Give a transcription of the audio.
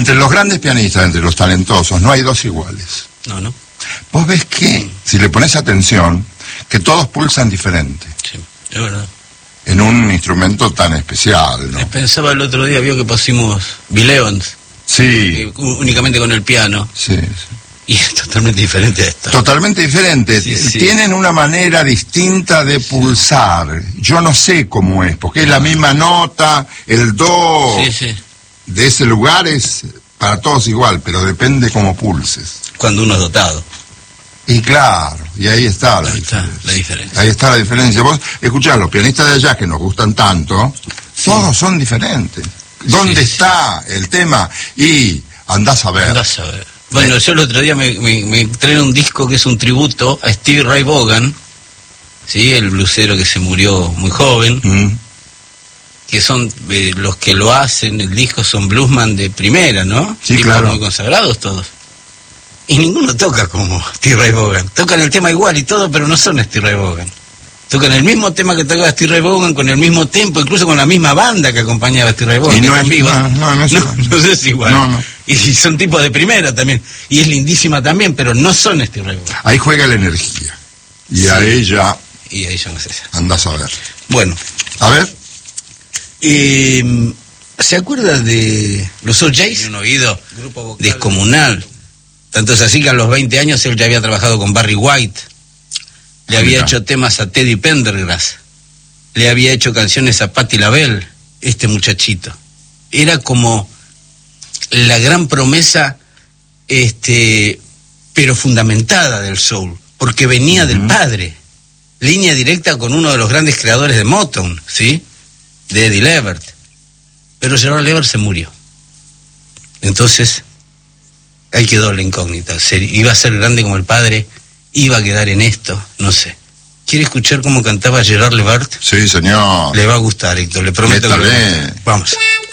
Entre los grandes pianistas, entre los talentosos, no hay dos iguales. No. Vos ves que, si le pones atención, que todos pulsan diferente. Sí, es verdad. En un instrumento tan especial, ¿no? Pensaba el otro día, vio que pusimos Bill Evans. Sí. Únicamente con el piano. Sí. Y es totalmente diferente a esto. Totalmente diferente. Sí. Tienen una manera distinta de pulsar. Yo no sé cómo es, porque es la misma nota, el do de ese lugar es para todos igual, pero depende cómo pulses. Cuando uno es dotado. Y claro, y ahí está la diferencia. Ahí está la diferencia. Vos escuchás, los pianistas de jazz que nos gustan tanto, todos son diferentes. ¿Dónde está el tema? Y andás a ver. Bueno, yo el otro día me traen un disco que es un tributo a Stevie Ray Vaughan, ¿sí? El blusero que se murió muy joven, que son los que lo hacen, el disco son bluesman de primera, ¿no? Sí, tipos claro. muy consagrados todos. Y ninguno toca como Stevie Ray Vaughan. Tocan el tema igual y todo, pero no son Stevie Ray Vaughan. Tocan el mismo tema que tocaba Stevie Ray Vaughan, con el mismo tempo, incluso con la misma banda que acompañaba a Stevie Ray Vaughan. Y no es viva. No es igual. No. Y son tipos de primera también. Y es lindísima también, pero no son Stevie Ray Vaughan. Ahí juega la energía. Y a ella... Y ahí ya no sé. Andás a ver. Bueno. A ver. ¿Se acuerda de los All Jays? Un oído descomunal. Tanto es así que a los 20 años él ya había trabajado con Barry White. Le había hecho temas a Teddy Pendergrass. Le había hecho canciones a Patti LaBelle, este muchachito. Era como la gran promesa, pero fundamentada del soul, porque venía del padre. Línea directa con uno de los grandes creadores de Motown, ¿sí? De Eddie Levert. Pero Gerald Levert se murió. Entonces, ahí quedó la incógnita. ¿Iba a ser grande como el padre? ¿Iba a quedar en esto? No sé. ¿Quiere escuchar cómo cantaba Gerald Levert? Sí, señor. Le va a gustar, Héctor, le prometo. Métale. Vamos.